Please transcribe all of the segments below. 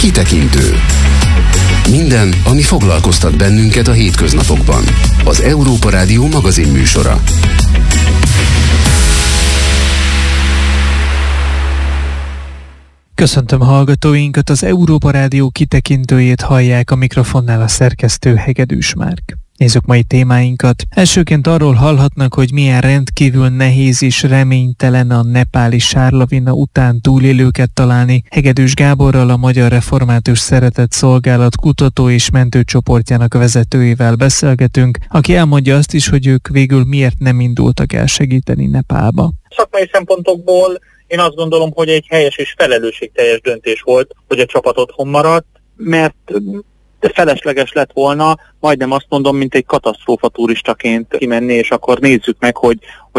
Kitekintő. Minden, ami foglalkoztat bennünket a hétköznapokban. Az Európa Rádió magazinműsora. Köszöntöm hallgatóinkat, az Európa Rádió kitekintőjét hallják, a mikrofonnál a szerkesztő Hegedűs Márk. Nézzük mai témáinkat. Elsőként arról hallhatnak, hogy milyen rendkívül nehéz és reménytelen a nepáli sárlavina után túlélőket találni. Hegedűs Gáborral, a Magyar Református Szeretett Szolgálat kutató és mentőcsoportjának vezetőjével beszélgetünk, aki elmondja azt is, hogy ők végül miért nem indultak el segíteni Nepálba. Szakmai szempontokból én azt gondolom, hogy egy helyes és felelősségteljes döntés volt, hogy a csapat otthon maradt, mert felesleges lett volna, majdnem azt mondom, mint egy katasztrófa turistaként kimenni, és akkor nézzük meg, hogy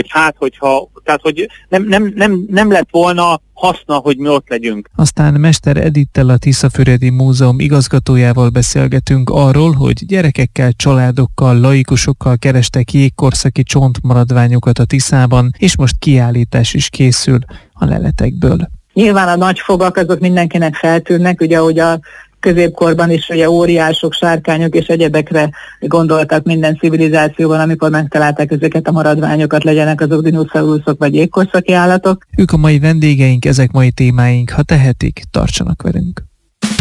nem lett volna haszna, hogy mi ott legyünk. Aztán Mester Edittel, a Tiszafüredi Múzeum igazgatójával beszélgetünk arról, hogy gyerekekkel, családokkal, laikusokkal kerestek jégkorszaki csontmaradványokat a Tiszában, és most kiállítás is készül a leletekből. Nyilván a nagy fogak azok mindenkinek feltűnnek, ugye ahogy a középkorban is ugye óriások, sárkányok és egyebekre gondoltak minden civilizációban, amikor megtalálták ezeket a maradványokat, legyenek azok dinoszauruszok vagy jégkorszaki állatok. Ők a mai vendégeink, ezek mai témáink, ha tehetik, tartsanak velünk.